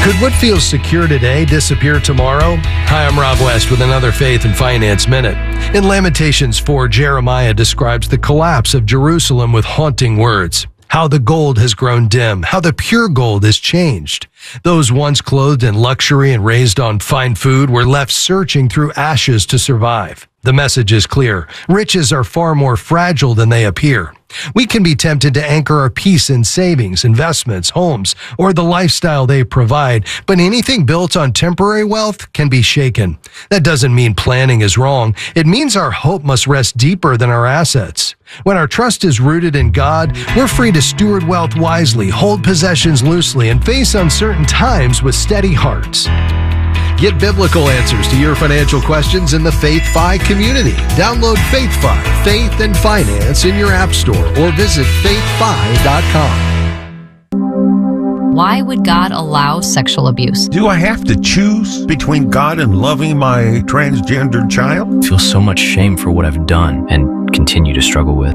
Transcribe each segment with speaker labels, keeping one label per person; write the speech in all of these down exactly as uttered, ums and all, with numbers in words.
Speaker 1: Could what feels secure today disappear tomorrow? Hi, I'm Rob West with another Faith and Finance Minute. In Lamentations four, Jeremiah describes the collapse of Jerusalem with haunting words. How the gold has grown dim, how the pure gold is changed. Those once clothed in luxury and raised on fine food were left searching through ashes to survive. The message is clear. Riches are far more fragile than they appear. We can be tempted to anchor our peace in savings, investments, homes, or the lifestyle they provide, but anything built on temporary wealth can be shaken. That doesn't mean planning is wrong. It means our hope must rest deeper than our assets. When our trust is rooted in God, we're free to steward wealth wisely, hold possessions loosely, and face uncertain times with steady hearts. Get biblical answers to your financial questions in the FaithFi community. Download FaithFi, Faith and Finance in your app store or visit faith fi dot com.
Speaker 2: Why would God allow sexual abuse?
Speaker 3: Do I have to choose between God and loving my transgendered child?
Speaker 4: I feel so much shame for what I've done and continue to struggle with.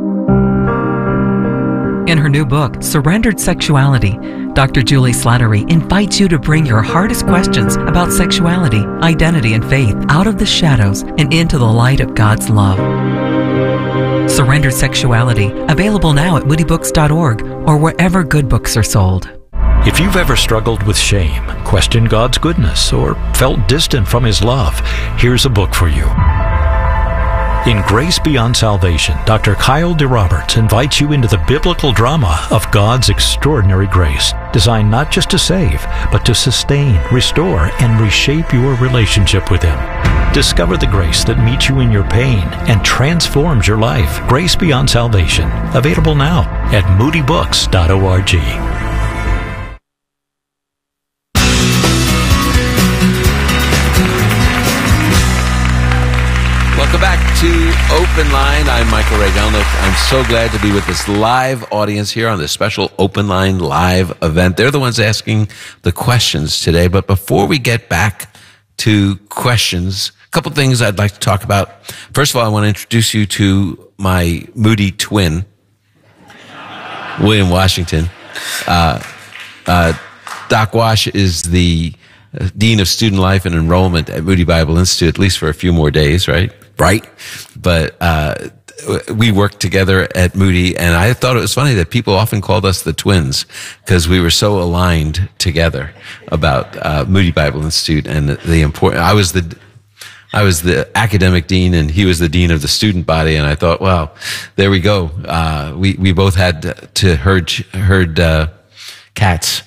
Speaker 5: In her new book, Surrendered Sexuality, Doctor Julie Slattery invites you to bring your hardest questions about sexuality, identity, and faith out of the shadows and into the light of God's love. Surrendered Sexuality, available now at moody books dot org or wherever good books are sold.
Speaker 6: If you've ever struggled with shame, questioned God's goodness, or felt distant from His love, here's a book for you. In Grace Beyond Salvation, Doctor Kyle DeRoberts invites you into the biblical drama of God's extraordinary grace, designed not just to save, but to sustain, restore, and reshape your relationship with Him. Discover the grace that meets you in your pain and transforms your life. Grace Beyond Salvation, available now at moody books dot org.
Speaker 7: Welcome back to Open Line. I'm Michael Regalnick. I'm so glad to be with this live audience here on this special Open Line live event. They're the ones asking the questions today. But before we get back to questions, a couple things I'd like to talk about. First of all, I want to introduce you to my Moody twin, William Washington. Uh, uh, Doc Wash is the Dean of Student Life and Enrollment at Moody Bible Institute, at least for a few more days, right? Right. But uh, we worked together at Moody, and I thought it was funny that people often called us the twins because we were so aligned together about uh, Moody Bible Institute and the, the important. I was the I was the academic dean, and he was the dean of the student body, and I thought, wow, there we go. Uh, we we both had to herd herd uh, cats.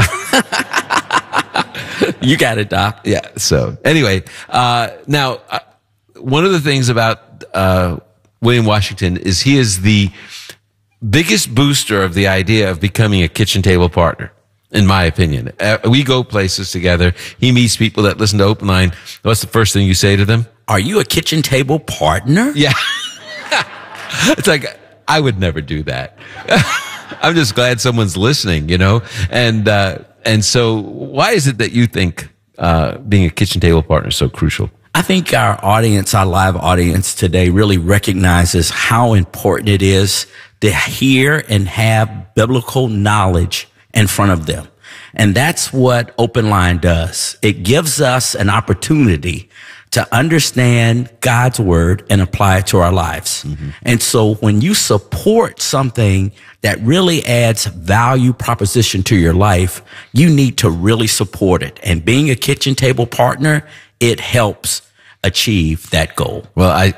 Speaker 7: You got it, Doc. Yeah. So anyway, uh, now, uh, one of the things about uh, William Washington is he is the biggest booster of the idea of becoming a kitchen table partner, in my opinion. Uh, we go places together. He meets people that listen to Open Line. What's the first thing you say to them?
Speaker 8: Are you a kitchen table partner?
Speaker 7: Yeah. It's like, I would never do that. I'm just glad someone's listening, you know? And, uh, and so why is it that you think, uh, being a kitchen table partner is so crucial?
Speaker 8: I think our audience, our live audience today really recognizes how important it is to hear and have biblical knowledge in front of them. And that's what Open Line does. It gives us an opportunity to understand God's word and apply it to our lives. Mm-hmm. And so when you support something that really adds value proposition to your life, you need to really support it. And being a kitchen table partner, it helps achieve that goal.
Speaker 7: Well, I,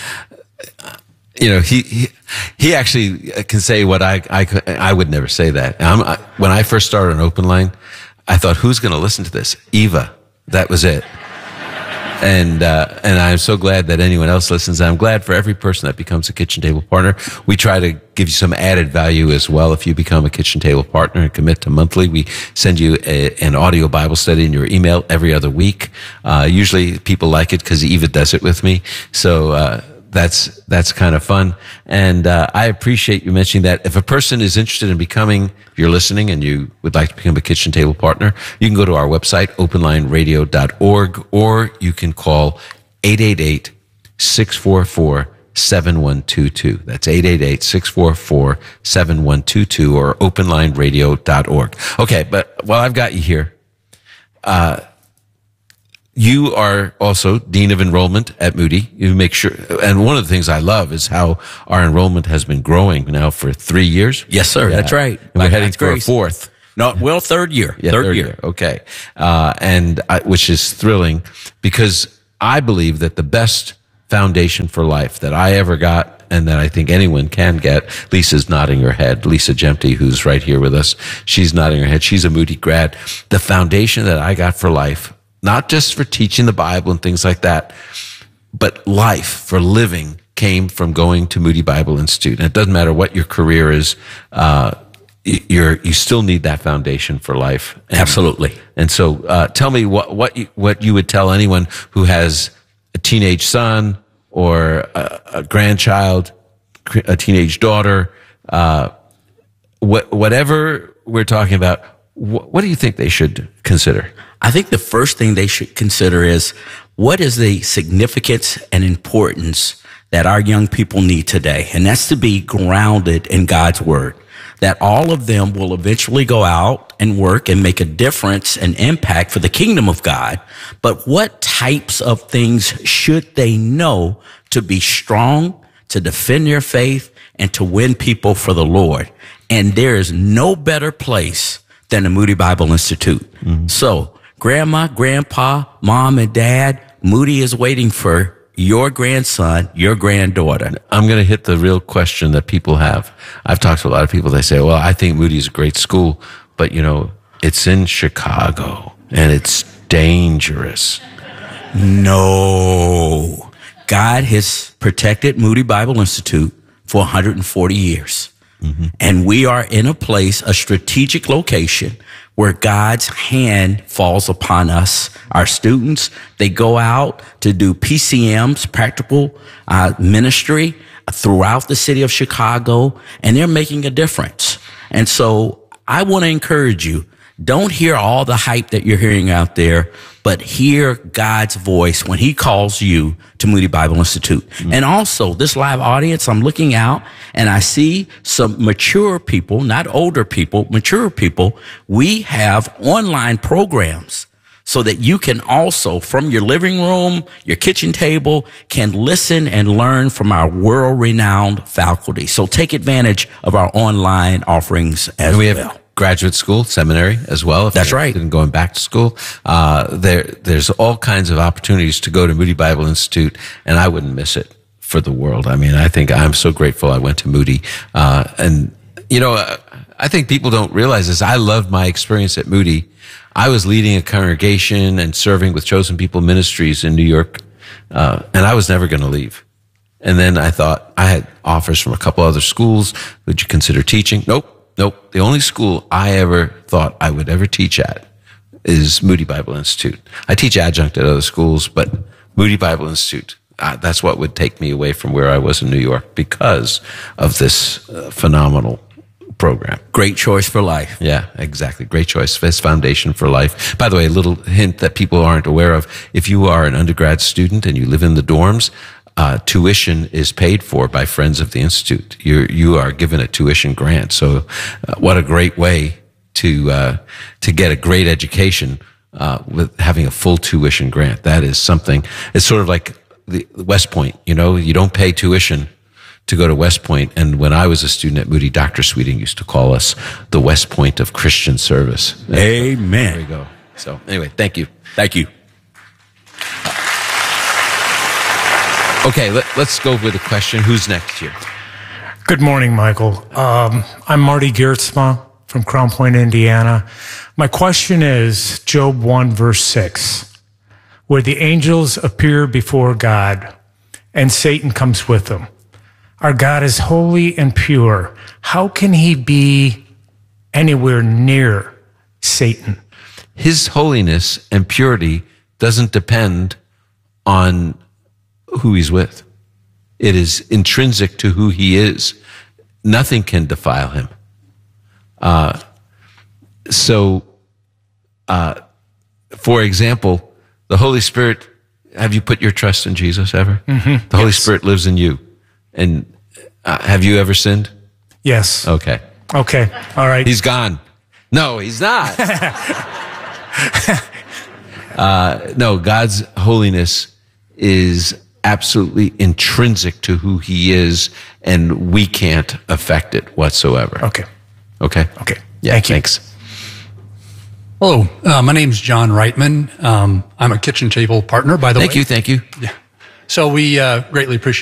Speaker 7: you know, he, he, he actually can say what I, I, I would never say that. I'm, I, when I first started on Open Line, I thought, who's going to listen to this? Eva. That was it. And, uh, and I'm so glad that anyone else listens. I'm glad for every person that becomes a kitchen table partner. We try to give you some added value as well. If you become a kitchen table partner and commit to monthly, we send you a, an audio Bible study in your email every other week. Uh, usually people like it because Eva does it with me. So, uh, that's, that's kind of fun. And, uh, I appreciate you mentioning that. If a person is interested in becoming, if you're listening and you would like to become a kitchen table partner, you can go to our website, open line radio dot org, or you can call eight eight eight, six four four, seven one two two. That's eight eight eight, six four four, seven one two two or open line radio dot org. Okay. But while I've got you here, uh, you are also Dean of Enrollment at Moody. You make sure, and one of the things I love is how our enrollment has been growing now for three years.
Speaker 8: Yes, sir. Yeah. That's right.
Speaker 7: And we're heading for a fourth.
Speaker 8: No, well, third year.
Speaker 7: Yeah,
Speaker 8: third,
Speaker 7: third year.
Speaker 8: year.
Speaker 7: Okay. Uh, and I, which is thrilling because I believe that the best foundation for life that I ever got and that I think anyone can get, Lisa's nodding her head. Lisa Jemty, who's right here with us, she's nodding her head. She's a Moody grad. The foundation that I got for life, not just for teaching the Bible and things like that, but life for living came from going to Moody Bible Institute. And it doesn't matter what your career is, uh, You're you still need that foundation for life. And,
Speaker 8: Absolutely.
Speaker 7: And so, uh, tell me what what you, what you would tell anyone who has a teenage son or a, a grandchild, a teenage daughter, uh, what, whatever we're talking about. Wh- what do you think they should consider?
Speaker 8: I think the first thing they should consider is what is the significance and importance that our young people need today, and that's to be grounded in God's word. That all of them will eventually go out and work and make a difference and impact for the kingdom of God. But what types of things should they know to be strong, to defend their faith, and to win people for the Lord? And there is no better place than the Moody Bible Institute. Mm-hmm. So, grandma, grandpa, mom, and dad, Moody is waiting for your grandson, your granddaughter.
Speaker 7: I'm going to hit the real question that people have. I've talked to a lot of people. They say, well, I think Moody is a great school, but, you know, it's in Chicago and it's dangerous.
Speaker 8: No. God has protected Moody Bible Institute for one hundred forty years. Mm-hmm. And we are in a place, a strategic location where God's hand falls upon us. Our students, they go out to do P C Ms, practical uh, ministry throughout the city of Chicago, and they're making a difference. And so I want to encourage you, don't hear all the hype that you're hearing out there, but hear God's voice when he calls you to Moody Bible Institute. Mm-hmm. And also this live audience, I'm looking out and I see some mature people, not older people, mature people. We have online programs so that you can also, from your living room, your kitchen table, can listen and learn from our world-renowned faculty. So take advantage of our online offerings as
Speaker 7: and we
Speaker 8: well.
Speaker 7: Have graduate school, seminary as well. If
Speaker 8: That's right.
Speaker 7: And going back to school, uh, there, there's all kinds of opportunities to go to Moody Bible Institute, and I wouldn't miss it for the world. I mean, I think I'm so grateful I went to Moody. Uh, and, you know, I think people don't realize this. I loved my experience at Moody. I was leading a congregation and serving with Chosen People Ministries in New York, uh, and I was never going to leave. And then I thought, I had offers from a couple other schools. Would you consider teaching? Nope. Nope. The only school I ever thought I would ever teach at is Moody Bible Institute. I teach adjunct at other schools, but Moody Bible Institute, uh, that's what would take me away from where I was in New York because of this uh, phenomenal program.
Speaker 8: Great choice for life.
Speaker 7: Yeah, exactly. Great choice. This foundation for life. By the way, a little hint that people aren't aware of. If you are an undergrad student and you live in the dorms, Uh, tuition is paid for by Friends of the Institute. You're, you are given a tuition grant. So, uh, what a great way to, uh, to get a great education, uh, with having a full tuition grant. That is something, it's sort of like the West Point, you know, you don't pay tuition to go to West Point. And when I was a student at Moody, Doctor Sweeting used to call us the West Point of Christian service.
Speaker 8: Amen.
Speaker 7: There you go. So, anyway, thank you.
Speaker 8: Thank you.
Speaker 7: Okay, let, let's go with a question. Who's next here?
Speaker 9: Good morning, Michael. Um, I'm Marty Geertsma from Crown Point, Indiana. My question is Job one, verse six, where the angels appear before God and Satan comes with them. Our God is holy and pure. How can he be anywhere near Satan?
Speaker 7: His holiness and purity doesn't depend on who he's with. It is intrinsic to who he is. Nothing can defile him. Uh, so, uh, for example, the Holy Spirit, have you put your trust in Jesus ever?
Speaker 9: Mm-hmm.
Speaker 7: The Holy
Speaker 9: Yes.
Speaker 7: Spirit lives in you. And uh, have you ever sinned?
Speaker 9: Yes.
Speaker 7: Okay.
Speaker 9: Okay. All right.
Speaker 7: He's gone. No, he's not. Uh, no, God's holiness is absolutely intrinsic to who he is, and we can't affect it whatsoever.
Speaker 9: Okay.
Speaker 7: Okay?
Speaker 9: Okay.
Speaker 7: Yeah,
Speaker 9: Thank you.
Speaker 7: thanks.
Speaker 10: Hello, uh, my name's John Reitman. Um, I'm a kitchen table partner, by the
Speaker 7: Thank
Speaker 10: way.
Speaker 7: you, thank you.
Speaker 10: Yeah. So we uh, greatly appreciate